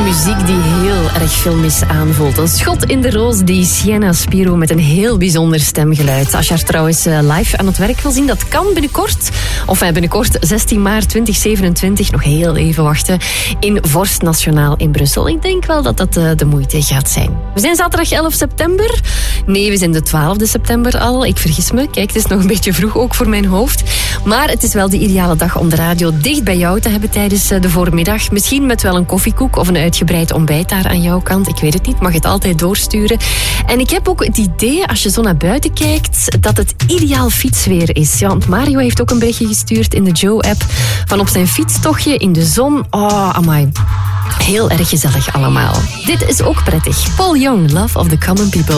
muziek die heel erg filmisch aanvoelt. Een schot in de roos die Sienna Spiro met een heel bijzonder stemgeluid. Als je haar trouwens live aan het werk wil zien, dat kan binnenkort. Of binnenkort 16 maart 2027, nog heel even wachten, in Vorst Nationaal in Brussel. Ik denk wel dat dat de moeite gaat zijn. We zijn zaterdag 11 september. Nee, we zijn de 12e september al. Ik vergis me. Kijk, het is nog een beetje vroeg ook voor mijn hoofd. Maar het is wel de ideale dag om de radio dicht bij jou te hebben tijdens de voormiddag. Misschien met wel een koffiekoek of een uitgebreid ontbijt daar aan jouw kant. Ik weet het niet, mag het altijd doorsturen. En ik heb ook het idee, als je zo naar buiten kijkt, dat het ideaal fietsweer is. Ja, want Mario heeft ook een berichtje gestuurd in de Joe-app van op zijn fietstochtje in de zon. Oh, amai. Heel erg gezellig allemaal. Dit is ook prettig. Paul Young, Love of the Common People.